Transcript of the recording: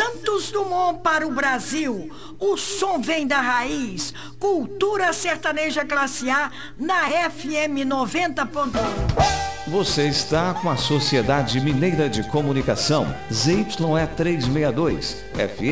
Santos Dumont para o Brasil. O som vem da raiz. Cultura sertaneja classe A na FM 90.1. Você está com a Sociedade Mineira de Comunicação, ZYE 362, FM